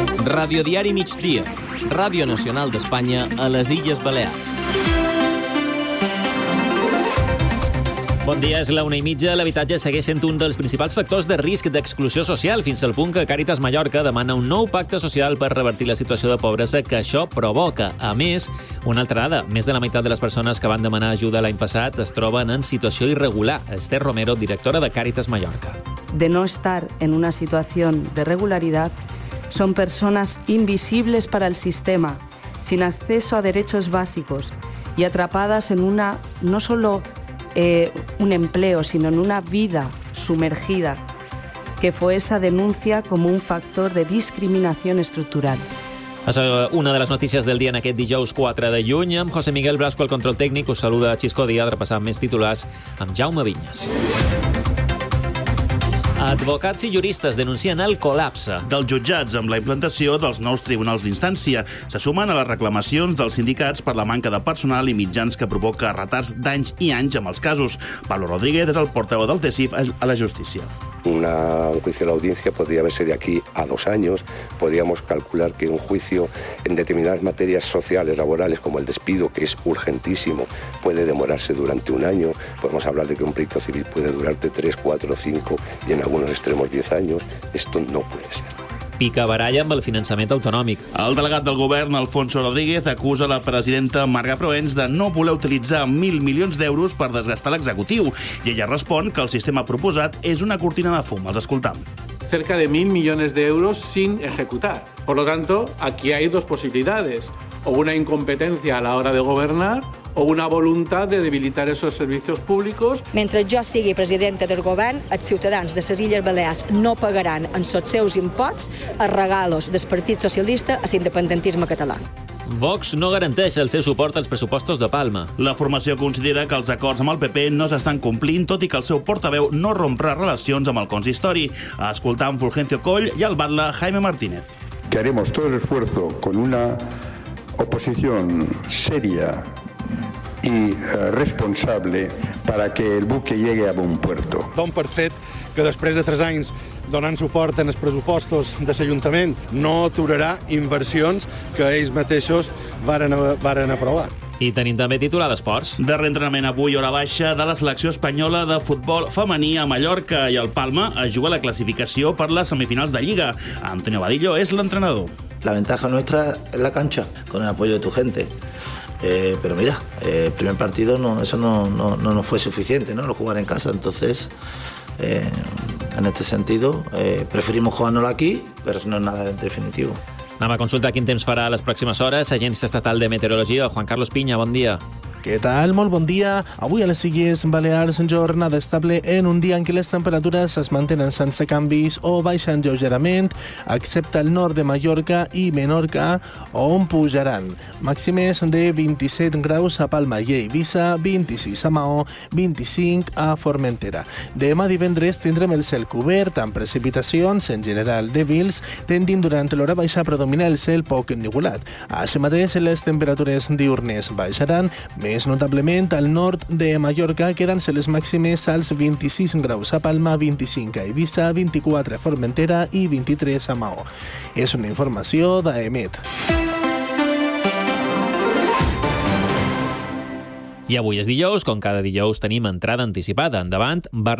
Radiodiari Migdia, Ràdio Nacional d'Espanya a les Illes Balears. Bon dia, és la 1:30. L'habitatge segueix sent un dels principals factors de risc d'exclusió social, fins al punt que Càritas Mallorca demana un nou pacte social per revertir la situació de pobresa que això provoca. A més, una altra dada, més de la meitat de les persones que van demanar ajuda l'any passat es troben en situació irregular. Esther Romero, directora de Càritas Mallorca. De no estar en una situación de regularidad, son personas invisibles para el sistema, sin acceso a derechos básicos y atrapadas en una, no solo un empleo, sino en una vida sumergida, que fue esa denuncia como un factor de discriminación estructural. És una de les notícies del dia en aquest dijous 4 de juny. Amb José Miguel Blasco, el control tècnic, us saluda Xisco Díaz, repassant més titulars amb Jaume Vinyes. Advocats i juristes denuncien el col·lapse dels jutjats amb la implantació dels nous tribunals d'instància. Se sumen a les reclamacions dels sindicats per la manca de personal i mitjans que provoca retards d'anys i anys amb els casos. Pablo Rodríguez és el portaveu del CESIF a la justícia. Un juicio de la audiencia podría verse de aquí a 2 años. Podríamos calcular que un juicio en determinadas materias sociales, laborales, como el despido, que es urgentísimo, puede demorarse durante 1 año. Podemos hablar de que un pleito civil puede durarte 3, 4, 5 y en algunos extremos 10 años. Esto no puede ser. Pica baralla amb el finançament autonòmic. El delegat del govern, Alfonso Rodríguez, acusa la presidenta Marga Proens de no voler utilitzar 1.000 milions d'euros per desgastar l'executiu. I ella respon que el sistema proposat és una cortina de fum. Els escoltam. Cerca de 1.000 millones de euros sin ejecutar. Por lo tanto, aquí hay 2 posibilidades. O una incompetencia a la hora de gobernar o una voluntat de debilitar esos servicios públicos. Mentre jo sigui presidenta del govern, els ciutadans de les Illes Balears no pagaran en els seus imposts els regalos del Partit Socialista a l'independentisme català. Vox no garanteix el seu suport als pressupostos de Palma. La formació considera que els acords amb el PP no s'estan complint, tot i que el seu portaveu no romprà relacions amb el consistori. Escoltant Fulgencio Coll i el batlle Jaime Martínez. Que haremos todo el esfuerzo con una oposición seria y responsable para que el buque llegue a buen puerto. Don per fet que després de 3 anys donant suport en els pressupostos de l'Ajuntament no aturarà inversions que ells mateixos varen aprovar. I tenim també titular d'esports. De reentrenament avui, hora baixa, de la selecció espanyola de futbol femení a Mallorca, i el Palma es juga la clasificació per les semifinals de Lliga. Antonio Vadillo és l'entrenador. La ventaja nuestra es la cancha, con el apoyo de tu gente. Pero mira, el primer partido eso no nos fue suficiente, ¿no? Lo jugar en casa, entonces en este sentido preferimos jugárnoslo aquí, pero no es nada definitivo. Anem a consultar quin temps farà a les pròximes hores. Agència Estatal de Meteorologia, Juan Carlos Piña, bon dia. Què tal? Molt bon dia. Avui a les Illes Balears, jornada estable en un dia en què les temperatures es mantenen sense canvis o baixen lleugerament, excepte el nord de Mallorca i Menorca, on pujaran. Màximes de 27 graus a Palma i Eivissa, 26 a Maó, 25 a Formentera. Demà divendres tindrem el cel cobert amb precipitacions, en general dèbils, tendint durant l'hora baixa a predominar el cel poc ennuvolat. Així mateix, les temperatures diurnes baixaran, més notablement al nord de Mallorca, quedant-se les màximes als 26 graus a Palma, 25 a Eivissa, 24 a Formentera i 23 a Maó. És una informació d'AEMET. I avui és dijous, com cada dijous tenim entrada anticipada. Endavant,